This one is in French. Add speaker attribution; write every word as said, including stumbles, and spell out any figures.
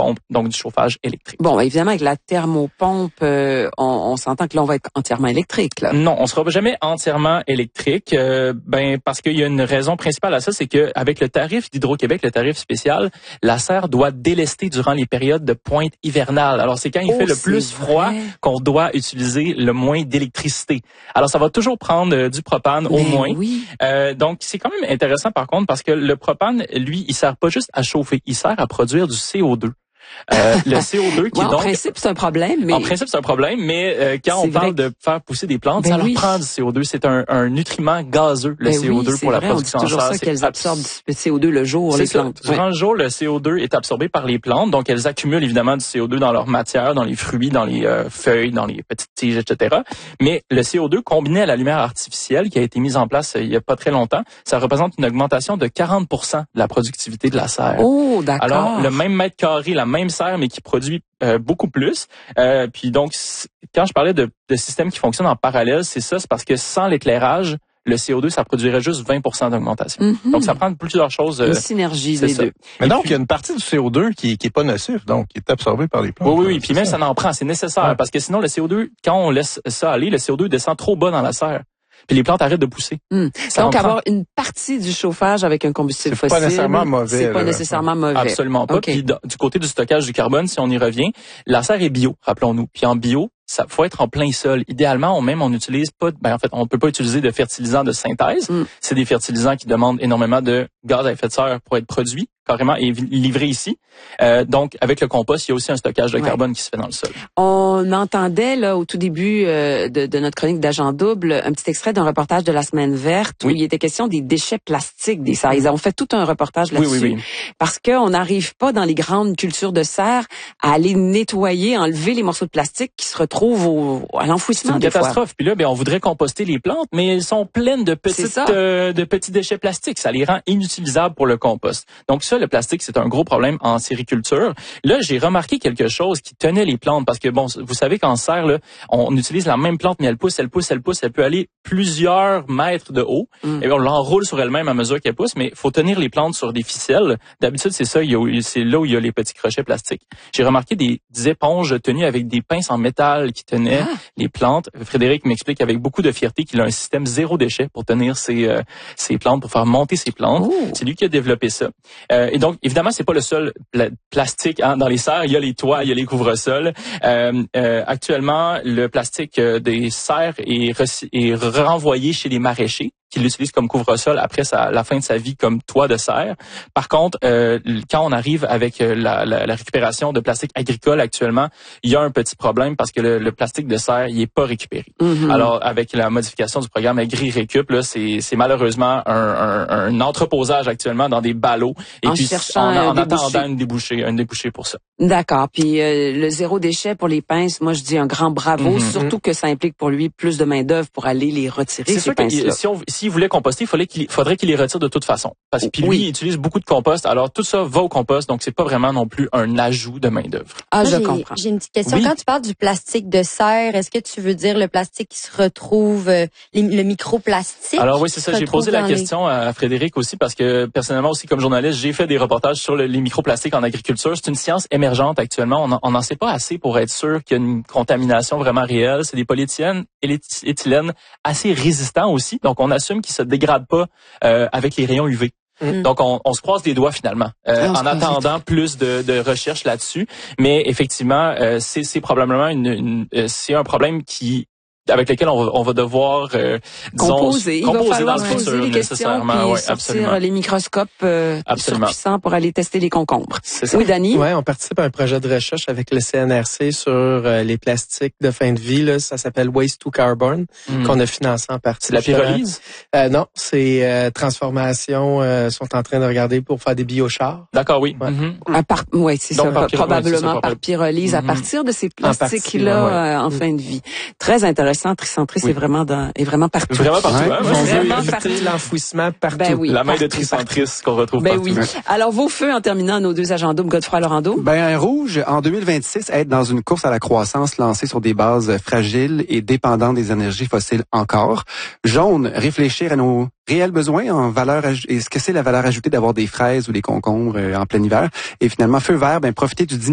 Speaker 1: thermopompe, donc du chauffage électrique.
Speaker 2: Bon, évidemment, avec la thermopompe, euh, on, on s'entend que là, on va être entièrement électrique, là.
Speaker 1: Non, on sera jamais entièrement électrique, euh, ben parce qu'il y a une raison principale à ça, c'est que avec le tarif d'Hydro-Québec, le tarif spécial, la serre doit délester durant les périodes de pointe hivernale. Alors, c'est quand il
Speaker 2: oh,
Speaker 1: fait le plus
Speaker 2: vrai.
Speaker 1: froid qu'on doit utiliser le moins d'électricité. Alors, ça va toujours prendre euh, du propane au
Speaker 2: Mais
Speaker 1: moins.
Speaker 2: Oui.
Speaker 1: Euh, donc, c'est quand même intéressant par contre parce que le propane, lui, il sert pas juste à chauffer, il sert à produire du C O deux. Euh, le C O deux qui
Speaker 2: ouais,
Speaker 1: est donc...
Speaker 2: En principe, c'est un problème, mais...
Speaker 1: En principe, c'est un problème, mais euh, quand on parle que... de faire pousser des plantes, ben ça oui. leur prend du C O deux. C'est un, un nutriment gazeux, le
Speaker 2: ben
Speaker 1: C O deux,
Speaker 2: oui,
Speaker 1: pour
Speaker 2: vrai,
Speaker 1: la production
Speaker 2: on dit toujours
Speaker 1: en serre.
Speaker 2: ça qu'elles absorbent du C O deux le jour,
Speaker 1: c'est
Speaker 2: les
Speaker 1: ça.
Speaker 2: plantes.
Speaker 1: Durant
Speaker 2: ouais.
Speaker 1: le jour, le C O deux est absorbé par les plantes, donc elles accumulent évidemment du C O deux dans leur matière, dans les fruits, dans les euh, feuilles, dans les petites tiges, et cetera. Mais le C O deux combiné à la lumière artificielle qui a été mise en place euh, il y a pas très longtemps, ça représente une augmentation de quarante pour cent de la productivité de la serre.
Speaker 2: Oh, d'accord.
Speaker 1: Alors, le même mètre carré, la même serre, mais qui produit euh, beaucoup plus. Euh, puis donc, quand je parlais de, de systèmes qui fonctionnent en parallèle, c'est ça, c'est parce que sans l'éclairage, le C O deux, ça produirait juste vingt pour cent d'augmentation. Mm-hmm. Donc, ça prend plusieurs choses.
Speaker 2: Une synergie des
Speaker 1: ça.
Speaker 2: deux.
Speaker 3: Mais
Speaker 1: Et
Speaker 3: donc,
Speaker 1: puis,
Speaker 3: il y a une partie du C O deux qui, qui est pas nocif, donc qui est absorbée par les plantes.
Speaker 1: Oui, oui, oui. Puis même, ça. ça en prend, c'est nécessaire. Ouais. Parce que sinon, le C O deux, quand on laisse ça aller, le C O deux descend trop bas dans la serre. Puis les plantes arrêtent de pousser.
Speaker 2: Hum. Donc, avoir une partie du chauffage avec un combustible
Speaker 3: c'est
Speaker 2: fossile,
Speaker 3: pas nécessairement mauvais.
Speaker 2: C'est pas
Speaker 3: là.
Speaker 2: nécessairement mauvais.
Speaker 1: Absolument pas.
Speaker 2: Okay.
Speaker 1: Puis du côté du stockage du carbone, si on y revient, la serre est bio, rappelons-nous. Puis en bio, ça faut être en plein sol. Idéalement, on même on n'utilise pas, ben en fait, on peut pas utiliser de fertilisants de synthèse. Mm. C'est des fertilisants qui demandent énormément de gaz à effet de serre pour être produits carrément et livrés ici. Euh, donc, avec le compost, il y a aussi un stockage de ouais. carbone qui se fait dans le sol.
Speaker 2: On entendait là au tout début euh, de, de notre chronique d'Agent Double un petit extrait d'un reportage de la Semaine verte oui. où il était question des déchets plastiques des serres. Ils ont fait tout un reportage là-dessus
Speaker 1: oui, oui, oui.
Speaker 2: parce qu'on n'arrive pas dans les grandes cultures de serre à aller nettoyer, enlever les morceaux de plastique qui se retrouvent au, à l'enfouissement.
Speaker 1: C'est une
Speaker 2: des
Speaker 1: catastrophe.
Speaker 2: Fois.
Speaker 1: Puis là, ben, on voudrait composter les plantes, mais elles sont pleines de petites, euh, de petits déchets plastiques. Ça les rend inutilisables pour le compost. Donc ça, le plastique, c'est un gros problème en sériculture. Là, j'ai remarqué quelque chose qui tenait les plantes parce que, bon, vous savez qu'en serre, là, on utilise la même plante, mais elle pousse, elle pousse, elle pousse, elle peut aller plusieurs mètres de haut. Mm. Et on l'enroule sur elle-même à mesure qu'elle pousse, mais il faut tenir les plantes sur des ficelles. D'habitude, c'est ça, il y a, c'est là où il y a les petits crochets plastiques. J'ai remarqué des, des éponges tenues avec des pinces en métal qui tenaient ah. les plantes. Frédéric m'explique avec beaucoup de fierté qu'il a un système zéro déchet pour tenir ses, euh, ses plantes, pour faire monter ses plantes. Ooh. C'est lui qui a développé ça. Euh, et donc, évidemment, c'est pas le seul pla- plastique hein, dans les serres. Il y a les toits, il y a les couvre-sols. Euh, euh, actuellement, le plastique des serres est, re- est renvoyé chez les maraîchers qui l'utilisent comme couvre-sol après sa, la fin de sa vie comme toit de serre. Par contre, euh, quand on arrive avec la, la, la récupération de plastique agricole actuellement, il y a un petit problème parce que le, le plastique de serre, il est pas récupéré. Mm-hmm. Alors, avec la modification du programme Agri-Récup, là, c'est, c'est malheureusement un, un, un entreposage actuellement dans des ballots et
Speaker 2: en
Speaker 1: puis
Speaker 2: cherchant
Speaker 1: en, en
Speaker 2: débouché.
Speaker 1: attendant une débouchée, un débouché pour ça.
Speaker 2: D'accord. Puis euh, le zéro déchet pour les pinces, moi je dis un grand bravo, mm-hmm. surtout que ça implique pour lui plus de main d'œuvre pour aller les retirer.
Speaker 1: C'est
Speaker 2: ces
Speaker 1: sûr que si on s'il voulait composter, il fallait qu'il faudrait qu'il les retire de toute façon. Parce que puis lui, oui. il utilise beaucoup de compost, alors tout ça va au compost, donc c'est pas vraiment non plus un ajout de main d'œuvre.
Speaker 2: Ah,
Speaker 4: Moi,
Speaker 2: je
Speaker 4: j'ai,
Speaker 2: comprends.
Speaker 4: J'ai une petite question.
Speaker 1: Oui.
Speaker 4: Quand tu parles du plastique de serre, est-ce que tu veux dire le plastique qui se retrouve, euh, les, le microplastique?
Speaker 1: Alors oui, c'est ça. J'ai posé la question les... à Frédéric aussi parce que personnellement aussi comme journaliste, j'ai fait des reportages sur le, les microplastiques en agriculture. C'est une science émergente actuellement. On n'en sait pas assez pour être sûr qu'il y a une contamination vraiment réelle. C'est des polyéthylènes et l'éthylène assez résistants aussi, donc on assume qu'ils se dégradent pas euh, avec les rayons U V. Mm. Donc, on, on se croise des doigts finalement, euh, en attendant plus de, de recherches là-dessus. Mais effectivement, euh, c'est, c'est probablement une, une euh, c'est un problème qui avec lequel on va, on va devoir euh, disons,
Speaker 2: composer,
Speaker 1: composer
Speaker 2: il va falloir
Speaker 1: dans
Speaker 2: se
Speaker 1: le
Speaker 2: poser
Speaker 1: futur,
Speaker 2: les questions
Speaker 1: nécessairement.
Speaker 2: puis
Speaker 1: Ouais,
Speaker 2: sortir
Speaker 1: absolument.
Speaker 2: les microscopes euh, surpuissants pour aller tester les concombres.
Speaker 1: C'est ça.
Speaker 2: Oui, Dani?
Speaker 5: Oui, on participe à un projet de recherche avec le C N R C sur euh, les plastiques de fin de vie. Là, ça s'appelle Waste to Carbon, mm. qu'on a financé en partie.
Speaker 1: C'est la pyrolyse?
Speaker 5: Euh, non, c'est euh, transformation. Euh, sont en train de regarder pour faire des biochars.
Speaker 1: D'accord, oui.
Speaker 5: Ouais.
Speaker 1: Mm-hmm.
Speaker 2: À part, ouais, c'est
Speaker 1: Donc,
Speaker 2: ça.
Speaker 1: par
Speaker 2: Probablement
Speaker 1: c'est ça,
Speaker 2: par pyrolyse mm-hmm. à partir de ces plastiques-là
Speaker 5: partie, ouais.
Speaker 2: euh, en mm. fin de vie. Très intéressant. Tricentré, oui. c'est vraiment dans, est vraiment partout.
Speaker 1: Vraiment partout.
Speaker 5: Ouais,
Speaker 1: hein?
Speaker 5: On veut
Speaker 2: Vraiment
Speaker 5: éviter
Speaker 2: partout.
Speaker 5: l'enfouissement partout.
Speaker 2: Ben oui,
Speaker 1: la main
Speaker 2: partout,
Speaker 1: de Tricentris qu'on retrouve
Speaker 2: ben
Speaker 1: partout.
Speaker 2: Oui. Alors, vos feux en terminant nos deux agents doubles, Godefroy Laurando?
Speaker 6: Ben, rouge, en deux mille vingt-six, être dans une course à la croissance lancée sur des bases fragiles et dépendantes des énergies fossiles encore. Jaune, réfléchir à nos réels besoins en valeur et ce que c'est la valeur ajoutée d'avoir des fraises ou des concombres en plein hiver. Et finalement, feu vert, ben, profiter du dîner